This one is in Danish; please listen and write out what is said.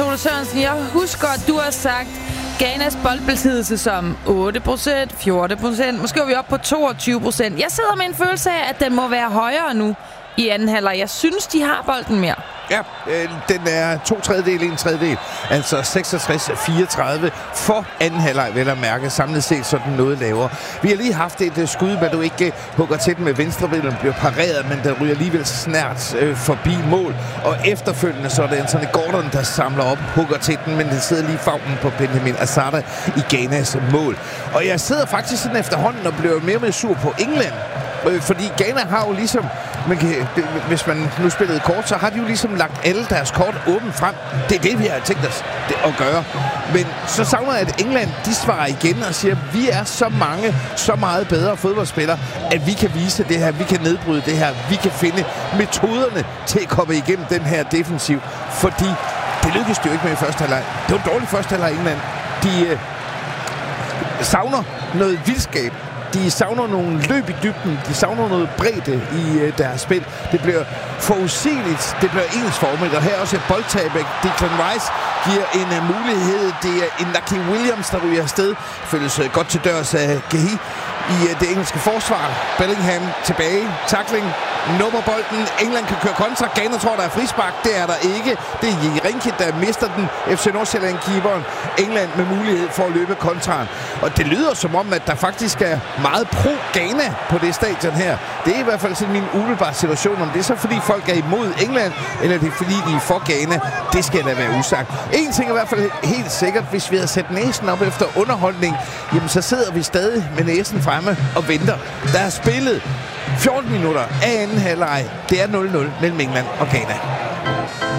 Ole Sørensen, jeg husker, at du har sagt Ghanas boldbesiddelse som 8%, 14%. Måske er vi oppe på 22%. Jeg sidder med en følelse af, at den må være højere nu i anden halvleg. Jeg synes, de har bolden mere. Ja, den er 2/3, 1/3. Altså 66-34 for anden halvleg, vel at mærke. Samlet set sådan noget lavere. Vi har lige haft et skud, hvor du ikke hugger til den med venstrebenet, bliver pareret, men den ryger alligevel snart forbi mål. Og efterfølgende så er det Anthony Gordon, der samler op, hugger til den, men den sidder lige i favnen på Benjamin Asada i Ghanas mål. Og jeg sidder faktisk sådan efterhånden og bliver mere og mere sur på England. Fordi Ghana har jo ligesom, hvis man nu spillede kort, så har de jo ligesom lagt alle deres kort åbent frem. Det er det, vi har tænkt os at gøre. Men så savner jeg, at England, de svarer igen og siger, at vi er så mange, så meget bedre fodboldspillere, at vi kan vise det her, vi kan nedbryde det her, vi kan finde metoderne til at komme igennem den her defensiv. Fordi det lykkedes jo ikke med i første halvleg. Det var en dårlig første halvleg i England. De savner noget vildskab. De savner nogle løb i dybden. De savner noget bredde i deres spil. Det bliver forudsigeligt. Det bliver ensformigt. Og her også et boldtab. Declan Rice giver en mulighed. Det er Inaki Williams, der ryger afsted. Følges godt til dørs af Gehi i det engelske forsvar. Bellingham tilbage. Tackling. Nummer bolden. England kan køre kontra. Ghana tror, der er frispark. Det er der ikke. Det er Jerinki, der mister den. FC Nordsjælland-keeperen. England med mulighed for at løbe kontraen. Og det lyder som om, at der faktisk er meget pro-Ghana på det stadion her. Det er i hvert fald sådan min umiddelbare situation. Om det er så fordi folk er imod England, eller det er fordi de er for Ghana, det skal da være usagt. En ting er i hvert fald helt sikkert, hvis vi havde sat næsen op efter underholdning, jamen så sidder vi stadig med næsen fremme og venter. Der er spillet 14 minutter af anden halvleg. Det er 0-0 mellem England og Ghana.